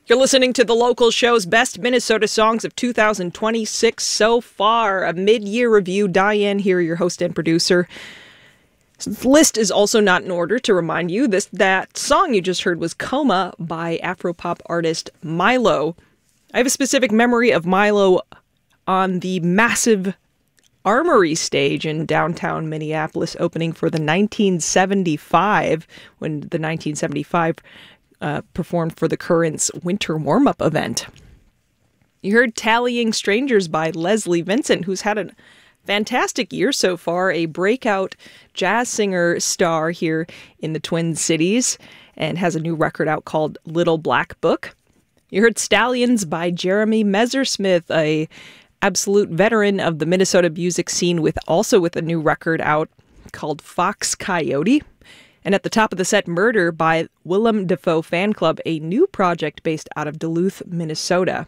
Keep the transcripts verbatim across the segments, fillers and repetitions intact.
You're listening to The Local Show's Best Minnesota Songs of two thousand twenty-six so far, a mid-year review. Diane here, your host and producer. This list is also not in order. To remind you, this that song you just heard was Coma by Afropop artist Milo. I have a specific memory of Milo on the massive Armory stage in downtown Minneapolis, opening for the nineteen seventy-five, when the nineteen seventy-five uh, performed for the Currents winter warm-up event. You heard Tallying Strangers by Leslie Vincent, who's had a fantastic year so far, a breakout jazz singer star here in the Twin Cities, and has a new record out called Little Black Book. You heard Stallions by Jeremy Messersmith, a absolute veteran of the Minnesota music scene, with also with a new record out called Fox Coyote. And at the top of the set, Murder by Willem Dafoe Fan Club, a new project based out of Duluth, Minnesota.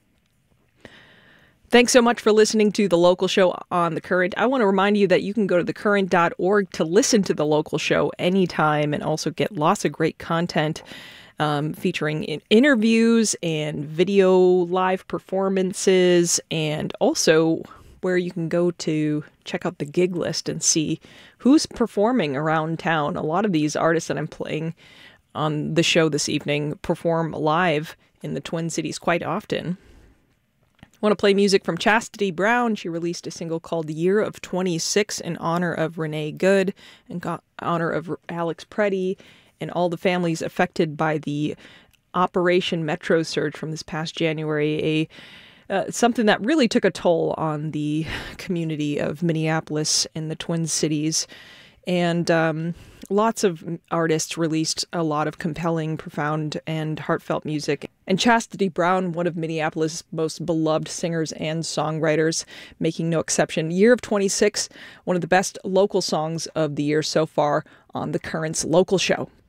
Thanks so much for listening to The Local Show on The Current. I want to remind you that you can go to the current dot org to listen to The Local Show anytime and also get lots of great content um, featuring in interviews and video live performances, and also where you can go to check out the gig list and see who's performing around town. A lot of these artists that I'm playing on the show this evening perform live in the Twin Cities quite often. I want to play music from Chastity Brown. She released a single called Year of twenty-six in honor of Renee Good, in honor of Alex Preddy, and all the families affected by the Operation Metro surge from this past January, a uh, something that really took a toll on the community of Minneapolis and the Twin Cities. And um, lots of artists released a lot of compelling, profound, and heartfelt music. And Chastity Brown, one of Minneapolis' most beloved singers and songwriters, making no exception. Year of twenty-six, one of the best local songs of the year so far on the Currents Local Show.